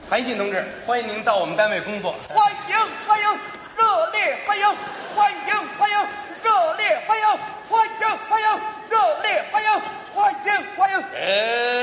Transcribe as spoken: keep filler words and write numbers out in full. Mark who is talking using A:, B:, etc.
A: 韩信同志，欢迎您到我们单位工作。
B: 欢迎欢迎，热烈欢迎，欢迎欢迎，热烈欢迎，欢迎欢迎，热烈欢迎，欢迎欢迎。
A: 呃。